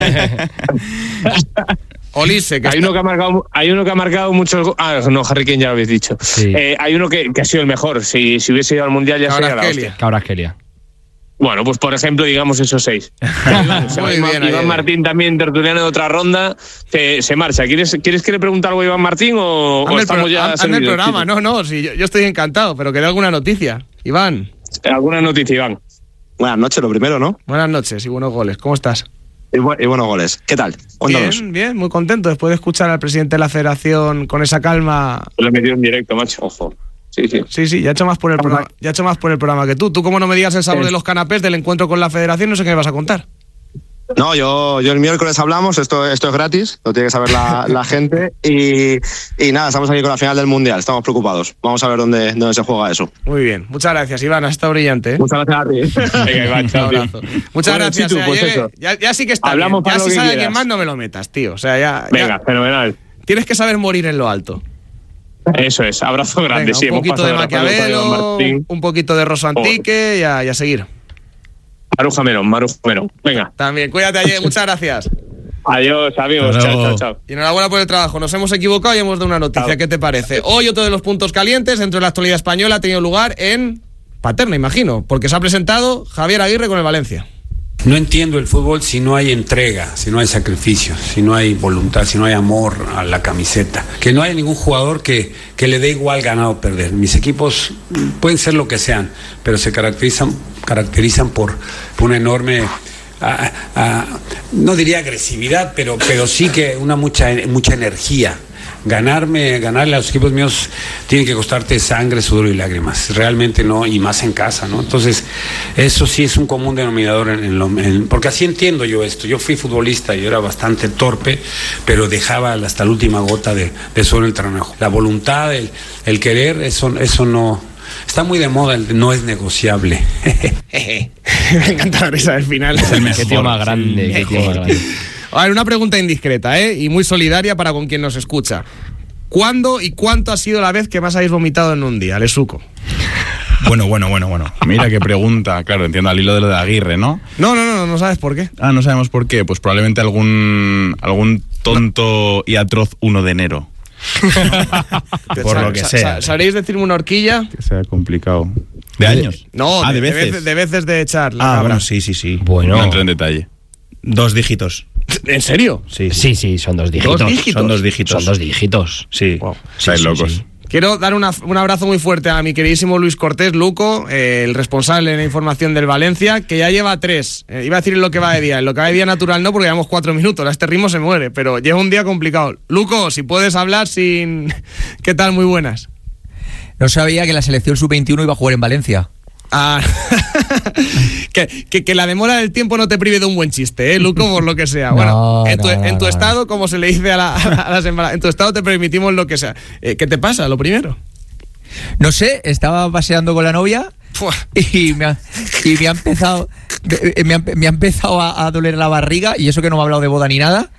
Olise, que hay uno que ha marcado muchos. No, Harry Kane ya lo habéis dicho. Sí. Hay uno que ha sido el mejor. Si hubiese ido al Mundial ya sería la hostia. Kvaratskhelia. Bueno, pues por ejemplo, digamos esos 6. Iván Martín también, tertuliano de otra ronda, se marcha. ¿Quieres que le pregunte algo a Iván Martín o estamos ya en el programa? No, sí, yo estoy encantado, pero que dé alguna noticia. Iván. ¿Alguna noticia, Iván? Buenas noches, lo primero, ¿no? Buenas noches y buenos goles. ¿Cómo estás? Y buenos goles. ¿Qué tal? Cuéntanos. Bien, muy contento después de escuchar al presidente de la Federación con esa calma. Lo he metido en directo, macho. Ojo. Sí, ya he hecho más por el programa. Ya he hecho más por el programa que tú. Tú, como no me digas el sabor de los canapés del encuentro con la Federación, no sé qué me vas a contar. No, yo el miércoles hablamos, esto es gratis, lo tiene que saber la gente. Y nada, estamos aquí con la final del Mundial, estamos preocupados. Vamos a ver dónde se juega eso. Muy bien, muchas gracias, Iván, has estado brillante. Muchas gracias a ti. Venga, Iván, chao, muchas gracias. Chitu, pues eso. Ya sí que está hablamos bien. Ya si sale alguien quieras. más no me lo metas, tío. O sea, ya. Venga, fenomenal. Tienes que saber morir en lo alto. Eso es, abrazo grande. Venga, un poquito de Maquiavelo, un poquito de Rosso Antique y a seguir. Maruja Melón. Venga. También, cuídate, Ayer, muchas gracias. Adiós, amigos. Chao. Y enhorabuena por el trabajo. Nos hemos equivocado y hemos dado una noticia. Chao. ¿Qué te parece? Hoy otro de los puntos calientes dentro de la actualidad española ha tenido lugar en Paterna, imagino, porque se ha presentado Javier Aguirre con el Valencia. No entiendo el fútbol si no hay entrega, si no hay sacrificio, si no hay voluntad, si no hay amor a la camiseta. Que no hay ningún jugador que le dé igual ganar o perder. Mis equipos pueden ser lo que sean, pero se caracterizan por una enorme, no diría agresividad, pero sí que mucha energía. Ganarle a los equipos míos tiene que costarte sangre, sudor y lágrimas, realmente no, y más en casa, ¿no? Entonces eso sí es un común denominador porque así entiendo yo esto. Yo fui futbolista, yo era bastante torpe, pero dejaba hasta la última gota de suelo en el terreno. La voluntad, el querer, eso no está muy de moda, no es negociable. Me encanta la risa del final. Es el mejor tío más grande. A ver, una pregunta indiscreta, y muy solidaria para con quien nos escucha. ¿Cuándo y cuánto ha sido la vez que más habéis vomitado en un día, Lesuco? Bueno. Mira qué pregunta. Claro, entiendo al hilo de lo de Aguirre, ¿no? No sabes por qué. No sabemos por qué. Pues probablemente algún tonto y atroz 1 de enero. Por lo que sea. ¿Sabréis decirme una horquilla? Que sea complicado. ¿De años? No, de veces. De veces de echar la cabra. Bueno, sí. Bueno. No entro en detalle. 2 dígitos. ¿En serio? Sí, son 2 dígitos. Son 2 dígitos. Son 2 dígitos. Sí. Wow. Estáis locos. Sí. Quiero dar un abrazo muy fuerte a mi queridísimo Luis Cortés, Luco, el responsable de la información del Valencia, que ya lleva 3. Iba a decir en lo que va de día. En lo que va de día natural no, porque llevamos 4 minutos. A este ritmo se muere, pero lleva un día complicado. Luco, si puedes hablar sin... ¿Qué tal? Muy buenas. No sabía que la selección sub-21 iba a jugar en Valencia. Que la demora del tiempo no te prive de un buen chiste, Luco, por lo que sea. Bueno, en tu estado, como se le dice a las embarazadas, en tu estado te permitimos lo que sea. ¿Qué te pasa, lo primero? No sé, estaba paseando con la novia y me ha empezado a doler la barriga, y eso que no me ha hablado de boda ni nada.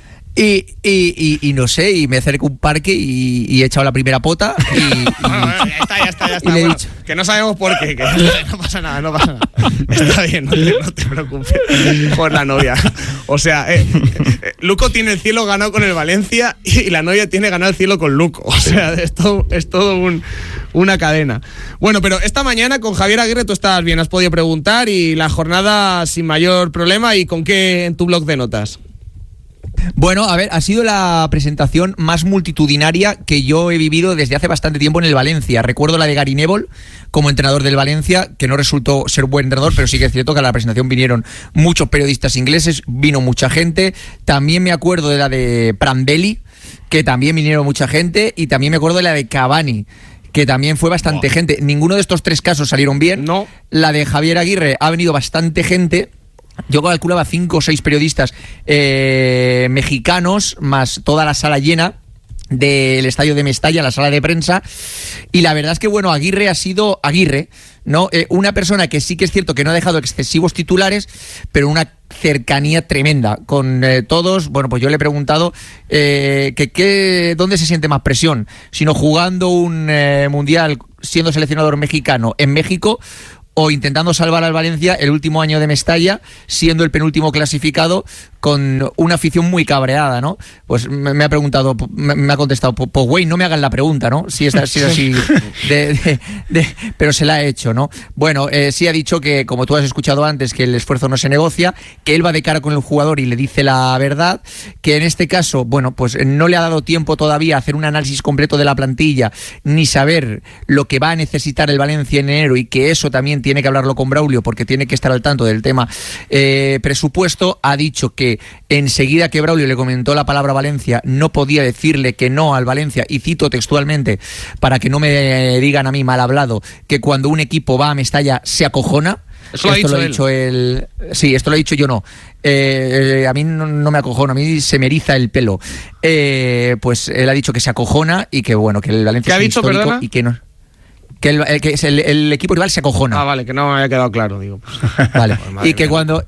Y no sé, y me acerco a un parque y he echado la primera pota ya está. Le he bueno, dicho. que no sabemos por qué, que no pasa nada. Está bien, no te preocupes por la novia. O sea, Luco tiene el cielo ganado con el Valencia y la novia tiene ganado el cielo con Luco. O sea, es todo una cadena. Bueno, pero esta mañana con Javier Aguirre tú estabas bien, has podido preguntar, y la jornada sin mayor problema. ¿Y con qué en tu blog de notas? Bueno, a ver, ha sido la presentación más multitudinaria que yo he vivido desde hace bastante tiempo en el Valencia. Recuerdo la de Gary Neville como entrenador del Valencia, que no resultó ser buen entrenador, pero sí que es cierto que a la presentación vinieron muchos periodistas ingleses, vino mucha gente. También me acuerdo de la de Prandelli, que también vinieron mucha gente, y también me acuerdo de la de Cavani, que también fue bastante gente. Ninguno de estos 3 casos salieron bien. No. La de Javier Aguirre ha venido bastante gente. Yo calculaba 5 o 6 periodistas mexicanos, más toda la sala llena del estadio de Mestalla, la sala de prensa. Y la verdad es que, bueno, Aguirre ha sido Aguirre, ¿no? Una persona que sí que es cierto que no ha dejado excesivos titulares, pero una cercanía tremenda con todos. Bueno, pues yo le he preguntado dónde se siente más presión, sino jugando un mundial siendo seleccionador mexicano en México, o intentando salvar al Valencia el último año de Mestalla, siendo el penúltimo clasificado con una afición muy cabreada, ¿no? Pues me ha preguntado, me ha contestado, pues güey, no me hagan la pregunta, ¿no? Si es así, pero se la ha hecho, ¿no? Bueno, sí ha dicho que, como tú has escuchado antes, que el esfuerzo no se negocia, que él va de cara con el jugador y le dice la verdad, que en este caso, bueno, pues no le ha dado tiempo todavía a hacer un análisis completo de la plantilla, ni saber lo que va a necesitar el Valencia en enero, y que eso también tiene que hablarlo con Braulio porque tiene que estar al tanto del tema presupuesto. Ha dicho que enseguida que Braulio le comentó la palabra Valencia no podía decirle que no al Valencia, y cito textualmente para que no me digan a mí mal hablado, que cuando un equipo va a Mestalla se acojona. Esto lo ha dicho él. Sí, esto lo he dicho yo, no. A mí no me acojona, a mí se me eriza el pelo. Pues él ha dicho que se acojona y que bueno, que el Valencia ¿Qué es ha dicho, histórico, perdona? y que no. Que el equipo rival se acojona. Ah, vale, que no me había quedado claro, digo. Pues. Vale. Pues, y que cuando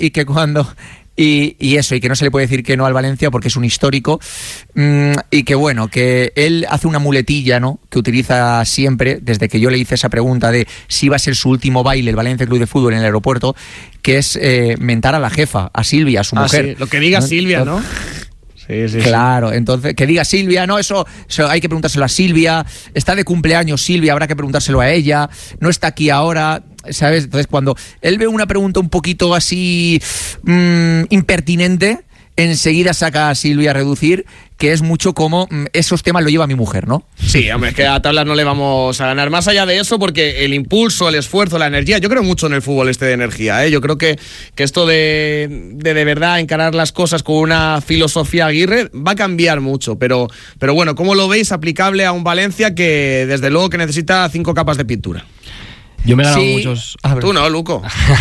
y eso, y que no se le puede decir que no al Valencia porque es un histórico, y que bueno, que él hace una muletilla, ¿no?, que utiliza siempre desde que yo le hice esa pregunta de si iba a ser su último baile el Valencia Club de Fútbol en el aeropuerto, que es mentar a la jefa, a Silvia, a su mujer. Sí, lo que diga Silvia, ¿no? Sí. Claro, entonces, que diga Silvia, no, eso hay que preguntárselo a Silvia, está de cumpleaños Silvia, habrá que preguntárselo a ella, no está aquí ahora, ¿sabes? Entonces, cuando él ve una pregunta un poquito así impertinente, enseguida saca a Silvia a reducir, que es mucho como esos temas lo lleva mi mujer, ¿no? Sí, hombre, es que a tablas no le vamos a ganar. Más allá de eso, porque el impulso, el esfuerzo, la energía, yo creo mucho en el fútbol de energía, ¿eh? Yo creo que esto de verdad encarar las cosas con una filosofía Aguirre va a cambiar mucho, pero bueno, ¿cómo lo veis aplicable a un Valencia que desde luego que necesita 5 capas de pintura? Yo me he ganado muchos... Tú no, Luco.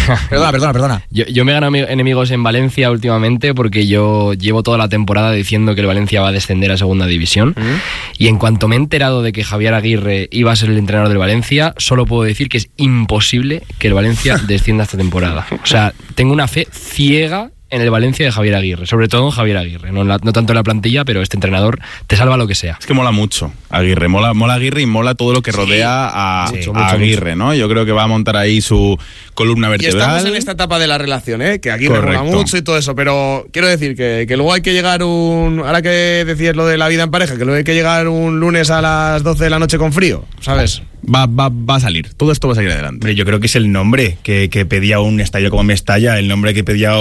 Perdona. Yo me he ganado enemigos en Valencia últimamente porque yo llevo toda la temporada diciendo que el Valencia va a descender a segunda división. Y en cuanto me he enterado de que Javier Aguirre iba a ser el entrenador del Valencia, solo puedo decir que es imposible que el Valencia descienda esta temporada. O sea, tengo una fe ciega en el Valencia de Javier Aguirre, sobre todo en Javier Aguirre, no tanto en la plantilla, pero este entrenador te salva lo que sea. Es que mola mucho Aguirre, mola Aguirre y mola todo lo que rodea a Aguirre, ¿no? Yo creo que va a montar ahí su columna vertebral. Y estamos en esta etapa de la relación, que Aguirre mola mucho y todo eso, pero quiero decir que luego hay que llegar ahora que decías lo de la vida en pareja, que luego hay que llegar un lunes a las 12 de la noche con frío, ¿sabes? Va a salir, todo esto va a salir adelante. Yo creo que es el nombre que pedía un estadio como Mestalla, el nombre que pedía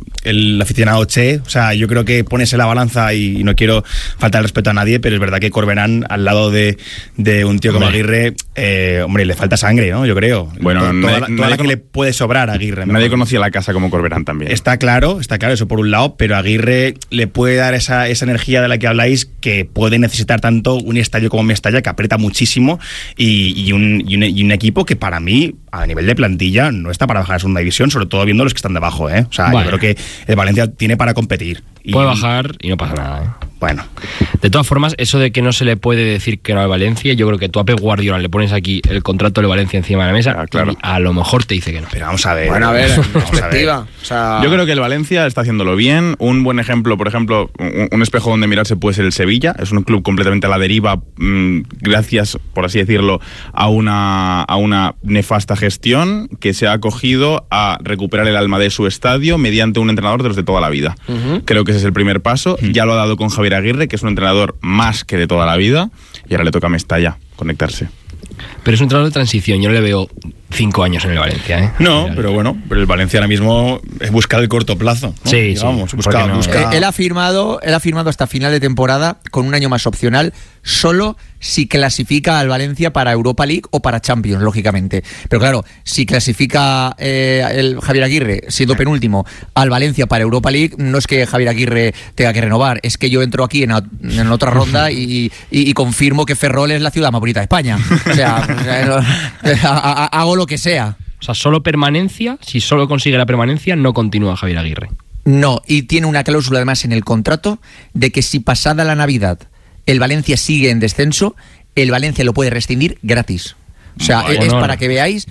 el aficionado Che. O sea, yo creo que pones en la balanza, y no quiero faltar el respeto a nadie, pero es verdad que Corberán al lado de un tío como Aguirre, le falta sangre, ¿no? Yo creo. Bueno, toda la que le puede sobrar a Aguirre. Nadie conocía la casa como Corberán también. Está claro, eso por un lado, pero Aguirre le puede dar esa energía de la que habláis, que puede necesitar tanto un estadio como Mestalla, que aprieta muchísimo, y un equipo que para mí, a nivel de plantilla, no está para bajar a segunda división, sobre todo viendo los que están debajo, ¿eh? O sea, yo creo que el Valencia tiene para competir. Puede bajar y no pasa nada, ¿eh? Bueno. De todas formas, eso de que no se le puede decir que no al Valencia, yo creo que tú a Pep Guardiola le pones aquí el contrato de Valencia encima de la mesa, claro, y a lo mejor te dice que no. Pero vamos a ver. Bueno, a ver, perspectiva. O sea... Yo creo que el Valencia está haciéndolo bien. Un buen ejemplo, por ejemplo, un espejo donde mirarse puede ser el Sevilla. Es un club completamente a la deriva, gracias, por así decirlo, a una nefasta gestión que se ha acogido a recuperar el alma de su estadio mediante un entrenador de los de toda la vida. Creo que ese es el primer paso. Ya lo ha dado con Javier Aguirre, que es un entrenador más que de toda la vida, y ahora le toca a Mestalla conectarse. Pero es un entrenador de transición, yo no le veo 5 años en el Valencia, ¿eh? No, pero bueno, el Valencia ahora mismo es buscar el corto plazo, ¿no? Sí, digamos, sí. busca. Él ha firmado hasta final de temporada con un año más opcional, solo si clasifica al Valencia para Europa League o para Champions, lógicamente. Pero claro, si clasifica el Javier Aguirre, siendo penúltimo, al Valencia para Europa League, no es que Javier Aguirre tenga que renovar, es que yo entro aquí en otra ronda y confirmo que Ferrol es la ciudad más bonita de España. O sea, hago lo que sea. O sea, solo permanencia, si solo consigue la permanencia, no continúa Javier Aguirre. No, y tiene una cláusula además en el contrato de que si pasada la Navidad el Valencia sigue en descenso, el Valencia lo puede rescindir gratis. O sea, es para que veáis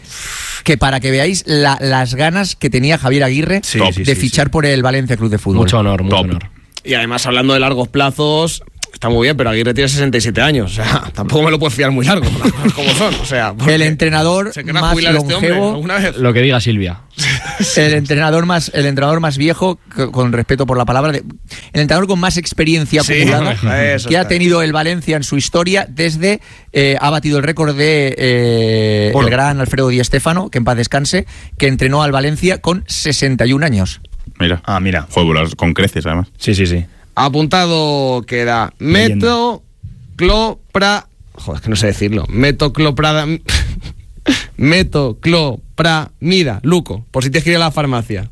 las ganas que tenía Javier Aguirre de fichar por el Valencia Club de Fútbol. Mucho honor. Y además, hablando de largos plazos, está muy bien, pero Aguirre tiene 67 años. O sea, tampoco me lo puedes fiar muy largo, las cosas como son. O sea, el entrenador más longevo, lo que diga Silvia. El entrenador más viejo, con respeto por la palabra, el entrenador con más experiencia acumulada que ha tenido el Valencia en su historia desde ha batido el récord de el gran Alfredo Di Stéfano, que en paz descanse, que entrenó al Valencia con 61 años. Mira. Juegos con creces, además. Sí. Apuntado queda metoclopramida. Joder, es que no sé decirlo. Metoclopramida, Luco, por si tienes que ir a la farmacia.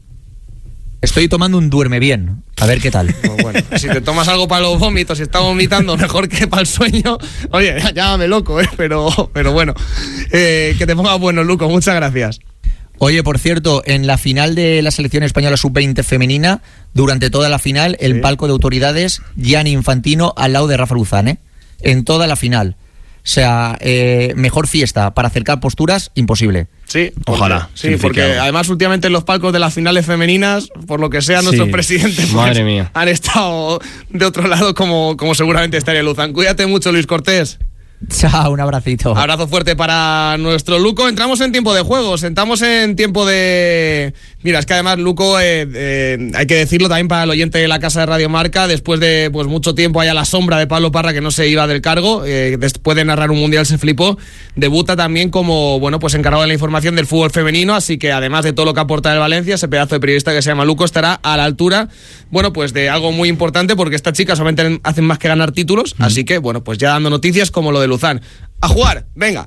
Estoy tomando un duerme bien. A ver qué tal. Pues bueno, si te tomas algo para los vómitos, si estás vomitando mejor que para el sueño, oye, llámame loco, pero bueno. Que te pongas bueno, Luco, muchas gracias. Oye, por cierto, en la final de la selección española sub-20 femenina, durante toda la final, el palco de autoridades, Gianni Infantino al lado de Rafa Luzán, en toda la final. O sea, mejor fiesta para acercar posturas, imposible. Sí, ojalá. Sí, porque además últimamente en los palcos de las finales femeninas, por lo que sea, nuestros presidentes Madre mía. Han estado de otro lado como seguramente estaría Luzán. Cuídate mucho, Luis Cortés. Chao, un abracito. Abrazo fuerte para nuestro Luco. Entramos en tiempo de juego, entramos en tiempo de... Mira, es que además Luco, hay que decirlo también para el oyente de la Casa de Radio Marca, después de pues mucho tiempo allá a la sombra de Pablo Parra, que no se iba del cargo, después de narrar un mundial se flipó, debuta también como, bueno, pues encargado de la información del fútbol femenino, así que además de todo lo que aporta el Valencia, ese pedazo de periodista que se llama Luco estará a la altura, bueno, pues de algo muy importante, porque estas chicas solamente hacen más que ganar títulos, así que, bueno, pues ya dando noticias como lo de Luzán. A jugar, venga,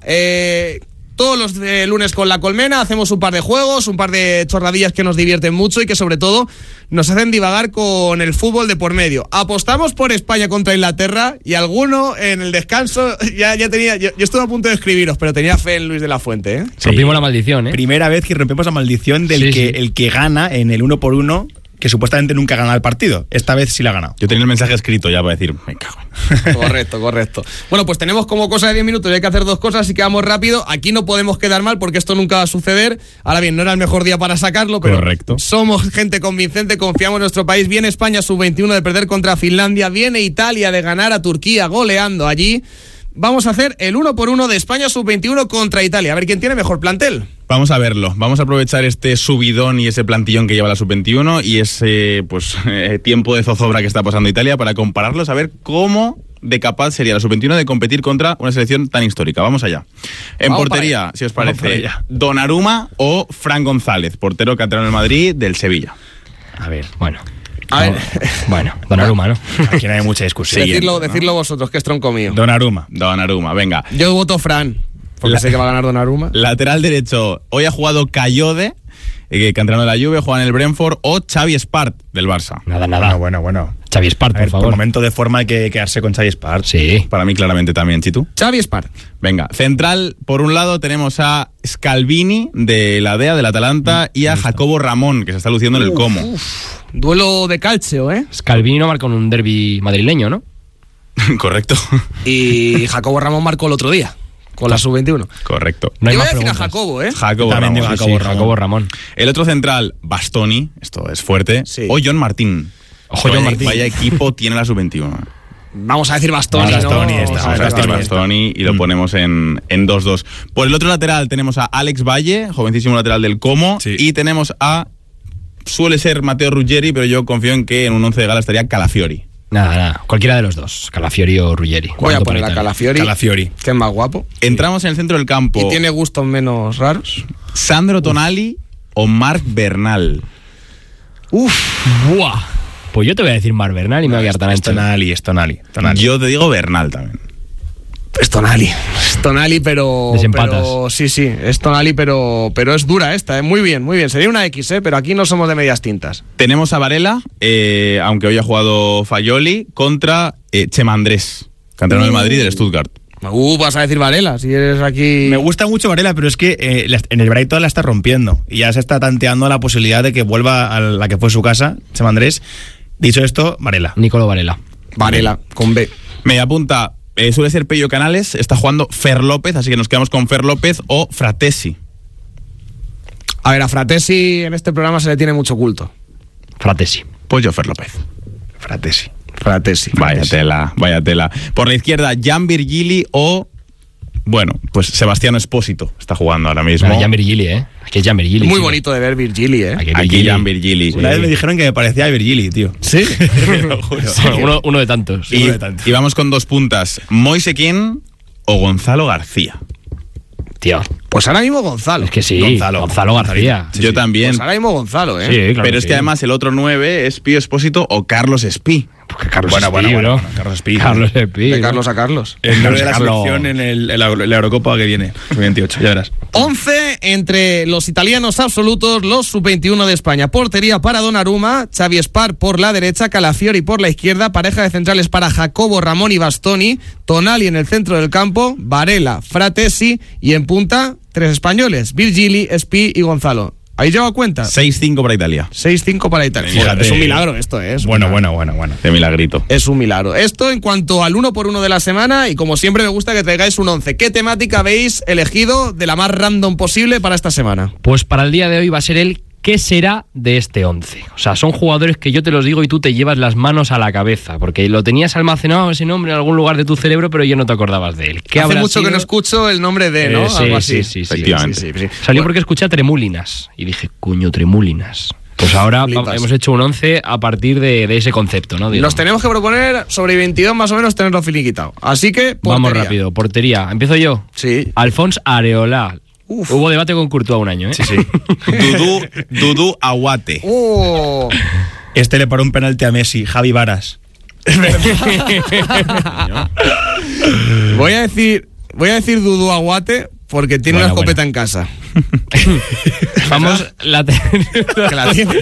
todos los lunes con la Colmena hacemos un par de juegos, un par de chorradillas que nos divierten mucho y que sobre todo nos hacen divagar con el fútbol de por medio. Apostamos por España contra Inglaterra y alguno en el descanso ya tenía, yo estuve a punto de escribiros, pero tenía fe en Luis de la Fuente. Sí. Rompimos la maldición, Primera vez que rompemos la maldición del el que gana en el 1-por-1, que supuestamente nunca gana el partido. Esta vez sí la ha ganado. Yo tenía el mensaje escrito ya para decir, me cago en... Correcto. Bueno, pues tenemos como cosa de 10 minutos y hay que hacer dos cosas, así que vamos rápido. Aquí no podemos quedar mal porque esto nunca va a suceder. Ahora bien, no era el mejor día para sacarlo, pero somos gente convincente, confiamos en nuestro país. Viene España sub-21 de perder contra Finlandia, viene Italia de ganar a Turquía goleando allí. Vamos a hacer el 1-por-1 de España sub-21 contra Italia. A ver quién tiene mejor plantel. Vamos a verlo. Vamos a aprovechar este subidón y ese plantillón que lleva la sub-21 y ese tiempo de zozobra que está pasando Italia para compararlos, a ver cómo de capaz sería la sub-21 de competir contra una selección tan histórica. Vamos allá. En portería, si os parece, Donnarumma o Fran González, portero canterano del Madrid, del Sevilla. A ver, bueno, Donnarumma, ¿no? Aquí no hay mucha discusión. Decirlo vosotros, que es tronco mío. Donnarumma, venga. Yo voto Fran, porque sé que va a ganar Donnarumma. Lateral derecho, hoy ha jugado Cayode, canterano de la Juve, juega en el Brentford, o Xavi Espart, del Barça. Nada. Bueno. Xavi Espart, por favor. Por momento de forma hay que quedarse con Xavi Espart. Sí. Para mí claramente también, Chitu. Xavi Espart. Venga, central, por un lado tenemos a Scalvini, de la DEA, del Atalanta, y a Jacobo Ramón, que se está luciendo en el Como. Duelo de calcio, Scalvini no marcó en un derbi madrileño, ¿no? Correcto. Y Jacobo Ramón marcó el otro día, con la sub-21. Correcto. No hay más preguntas. A Jacobo, Jacobo Ramón. El otro central, Bastoni, esto es fuerte, sí. O John Martín. Vaya equipo tiene la sub-21. Vamos a decir Bastoni, Bastoni y lo ponemos en 2-2. Por el otro lateral tenemos a Alex Valle, jovencísimo lateral del Como, y tenemos a... Suele ser Matteo Ruggeri, pero yo confío en que en un 11 de gala estaría Calafiori. Nada, cualquiera de los dos, Calafiori o Ruggeri. Voy a poner a Calafiori, que es más guapo. Entramos en el centro del campo. Y tiene gustos menos raros. Sandro Tonali o Marc Bernal. Buah. Pues yo te voy a decir Marc Bernal y me voy a quedar tan ancho. Es Tonali. Yo te digo Bernal también. Es Tonali, pero... Desempatas. Pero, sí, es Tonali, pero es dura esta, muy bien. Sería una X, pero aquí no somos de medias tintas. Tenemos a Varela, aunque hoy ha jugado Fayoli, contra Chema Andrés, canterano del Madrid y del Stuttgart. Vas a decir Varela, si eres aquí... Me gusta mucho Varela, pero es que en el Brighton la está rompiendo. Y ya se está tanteando la posibilidad de que vuelva a la que fue su casa, Chema Andrés. Dicho esto, Varela. Nicolò Varela. Varela, con B. Me apunta... suele ser Pello Canales, está jugando Fer López, así que nos quedamos con Fer López o Fratesi. A ver, a Fratesi en este programa se le tiene mucho culto. Fratesi. Pues yo Fer López. Fratesi. Fratesi. Vaya tela. Por la izquierda, Jan Virgili o... Bueno, pues Sebastiano Espósito está jugando ahora mismo. Jan Virgili, Aquí es Jan Virgili. Muy bonito de ver Virgili, Aquí Jan Virgili. Una vez me dijeron que me parecía a Virgili, tío. Sí. Uno de tantos. Y vamos con 2 puntas. Moise Kean o Gonzalo García. Tío. Pues ahora mismo Gonzalo. Es que sí, Gonzalo García. Yo también. Pues ahora mismo Gonzalo, Sí, claro. Pero es que además el otro 9 es Pío Espósito o Carlos Espí. Porque Carlos Bueno, Carlos Espí. De Carlos a Carlos. El nombre de la selección en la Eurocopa que viene, 28, ya verás. 11 entre los italianos absolutos, los sub-21 de España. Portería para Donnarumma, Xavi Spar por la derecha, Calafiori por la izquierda, pareja de centrales para Jacobo, Ramón y Bastoni, Tonali en el centro del campo, Varela, Fratesi y en punta 3 españoles, Virgili, Espí y Gonzalo. ¿Habéis llevado cuenta? 6-5 para Italia. 6-5 para Italia. Fíjate. Es un milagro esto, ¿eh? Bueno. De milagrito. Es un milagro. Esto en cuanto al 1x1 de la semana, y como siempre me gusta que traigáis un 11. ¿Qué temática habéis elegido de la más random posible para esta semana? Pues para el día de hoy va a ser el ¿qué será de este 11? O sea, son jugadores que yo te los digo y tú te llevas las manos a la cabeza, porque lo tenías almacenado ese nombre en algún lugar de tu cerebro, pero yo no te acordabas de él. Hace mucho que no escucho el nombre de, ¿no? Algo así. Sí. Efectivamente. Salió porque escuché a Tremúlinas y dije, coño, Tremúlinas. Pues ahora hemos hecho un 11 a partir de ese concepto, ¿no? Nos tenemos que proponer sobre 22 más o menos tenerlo finiquitado. Así que, portería. Vamos rápido. Portería. ¿Empiezo yo? Sí. Alphonse Areola. Hubo debate con Courtois un año, ¿eh? Sí. Dudu Aguate. Este le paró un penalti a Messi, Javi Varas. Voy a decir Dudu Aguate porque tiene una escopeta en casa. Vamos, que la tiene.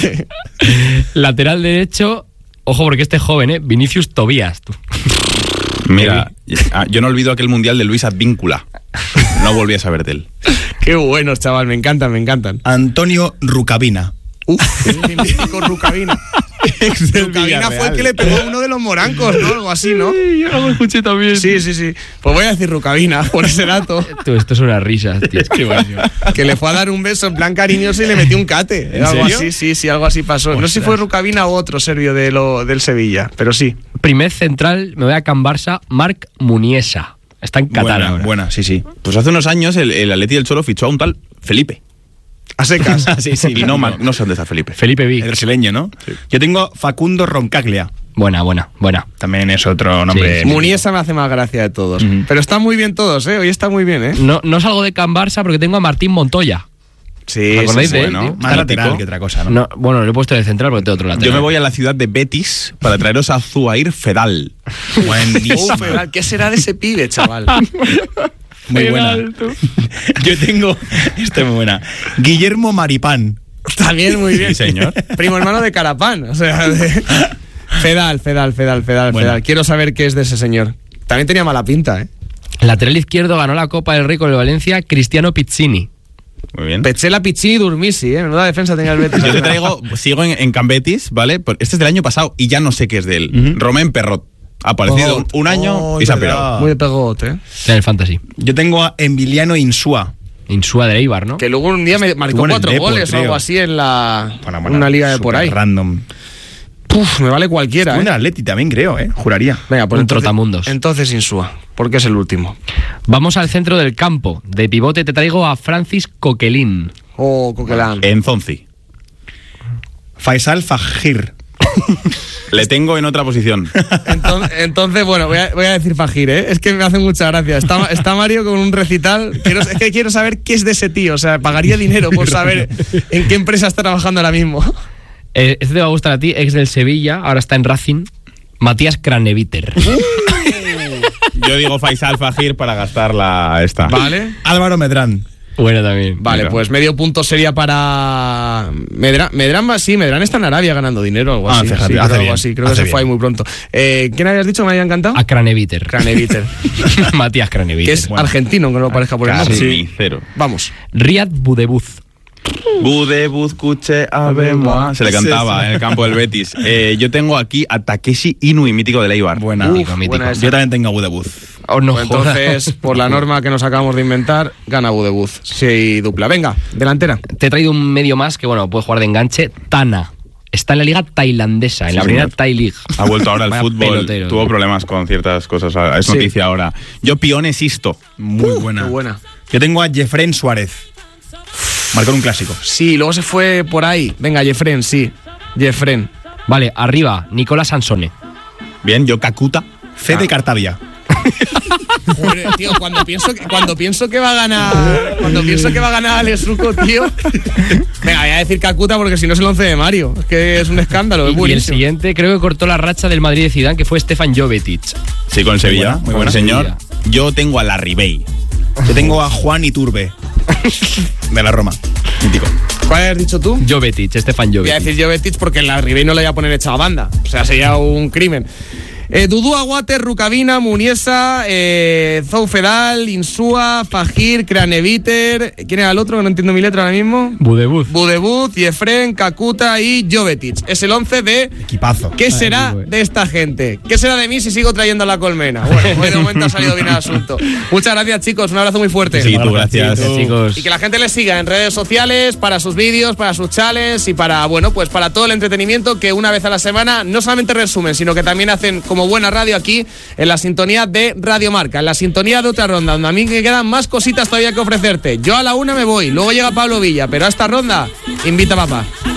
Lateral derecho, ojo porque este es joven, Vinicius Tobías. Tú. Mira, yo no olvido aquel mundial de Luis Advíncula. No volví a saber de él. Qué buenos, chaval, me encantan. Antonio Rucabina. El mítico Rucabina. Rucabina fue el que le pegó a uno de los morancos, ¿no? Algo así, ¿no? Sí, yo lo escuché también. Sí. Pues voy a decir Rucabina por ese dato. Esto es una risa, tío. Qué buenísimo. Que le fue a dar un beso en plan cariñoso y le metió un cate. Algo así, sí, algo así pasó. Ostras. No sé si fue Rucabina o otro serbio del Sevilla, pero sí. Primer central, me voy a Can Barça, Marc Muniesa. Está en Qatar ahora. Buena, sí. Pues hace unos años el Atleti del Cholo fichó a un tal Felipe. A secas. Sí. Y no sé dónde está Felipe. Felipe Vic. El brasileño, ¿no? Sí. Yo tengo Facundo Roncaglia. Buena. También es otro nombre. Sí. Muniesa me hace más gracia de todos. Pero están muy bien todos, Hoy está muy bien, No salgo de Can Barça porque tengo a Martín Montoya. Sí, ¿os acordáis de él? bueno. Más lateral que otra cosa, ¿no? Bueno, lo he puesto de central porque tengo otro lateral. Yo me voy a la ciudad de Betis para traeros a Zuhair Fedal. Buenísimo. Fedal, ¿qué será de ese pibe, chaval? Muy buena. Yo tengo, esta es muy buena, Guillermo Maripán. También muy bien. Sí, señor. Primo hermano de Carapán. O sea, Fedal. Quiero saber qué es de ese señor. También tenía mala pinta, Lateral izquierdo ganó la Copa del Rey con el Valencia, Cristiano Pizzini. Muy bien. Petzela, Piccini y Durmisi, menuda defensa tenía el Betis. Yo te traigo, sigo en Can Betis, ¿vale? Este es del año pasado y ya no sé qué es de él. Romén Perrot. Ha aparecido un año y se ha pirado. Muy de pegote, En el Fantasy. Yo tengo a Emiliano Insúa. Insúa de Eibar, ¿no? Que luego un día me marcó 4 goles o algo así en una liga de por ahí. Random. Me vale cualquiera, Un Atleti también creo, juraría. Venga, pues un trotamundos. Entonces Insúa, porque es el último. Vamos al centro del campo. De pivote te traigo a Francis Coquelin. Coquelin. En Zonzi. Faisal Fajir. Le tengo en otra posición. Entonces, bueno, voy a decir Fajir, Es que me hace mucha gracia. Está Mario con un recital. Es que quiero saber qué es de ese tío. O sea, pagaría dinero por saber en qué empresa está trabajando ahora mismo. Este te va a gustar a ti, ex del Sevilla, ahora está en Racing. Matías Craneviter. Yo digo Faisal Fajir para gastar esta. Vale. Álvaro Medrán. Bueno, también. Vale, Mira. pues medio punto sería para Medrán. Medrán está en Arabia ganando dinero o algo así. Fíjate, Sí, hace algo bien, así. Creo que hace se fue ahí bien. muy pronto. ¿Quién habías dicho que me había encantado? A Craneviter. Craneviter. Matías Craneviter. Que es argentino, que no parezca por el nombre. Carnicero. Vamos. Riyad Budebuz. Budebuz cuche abema. Se le cantaba en el campo del Betis. Yo tengo aquí a Takeshi Inui, mítico de Eibar. Buena. Mítico. buena esa. Yo también tengo a Budebuz. Oh, no, Pues entonces, por la norma que nos acabamos de inventar, gana Budebuz. Sí, dupla. Venga, delantera. te he traído un medio más que, bueno, puede jugar de enganche. Tana. está en la liga tailandesa, en la primera Thai League. Ha vuelto ahora al fútbol, pelotero, tuvo problemas con ciertas cosas, es noticia ahora. Yo Pione Sisto, muy buena. Muy buena. Yo tengo a Jeffrén Suárez, marcó un clásico. Sí, luego se fue por ahí. Venga, Jeffrén, sí. Jeffrén. Vale, arriba, Nicolas Sansone. Bien, yo Kakuta. Fede Cartavia. Joder, tío, cuando pienso que va a ganar Alex Ruco, tío. Venga, voy a decir Kakuta porque si no es el 11 de Mario. Es que es un escándalo, es Y el buenísimo. siguiente creo que cortó la racha del Madrid de Zidane, que fue Stefan Jovetic. Sí, con el Sevilla. Muy buena. Señor. Yo tengo a Larribey. Yo tengo a Juan Iturbe, de la Roma. Mítico. ¿Cuál has dicho tú? Jovetic, Stefan Voy a Jovetic. decir Jovetic porque en la Ribey no le voy a poner echado a banda. O sea, sería un crimen. Dudú, Aguate, Rukavina, Muniesa, Zoufedal, Insúa, Fajir, Craneviter. ¿Quién era el otro? Que no entiendo mi letra ahora mismo. Budebuz, Jeffrén, Kakuta y Jovetic. Es el 11 de... Equipazo. ¿Qué será de esta gente? ¿Qué será de mí si sigo trayendo la colmena? Bueno, hoy de momento ha salido bien el asunto. Muchas gracias, chicos. Un abrazo muy fuerte. Sí, tú, gracias. Chicos. Y que la gente les siga en redes sociales para sus vídeos, para sus challenges y para, bueno, pues para todo el entretenimiento que una vez a la semana no solamente resumen, sino que también hacen como buena radio aquí en la sintonía de Radio Marca, en la sintonía de Otra Ronda, donde a mí me quedan más cositas todavía que ofrecerte. Yo a la 1 me voy, luego llega Pablo Villa, pero a esta ronda invita a papá.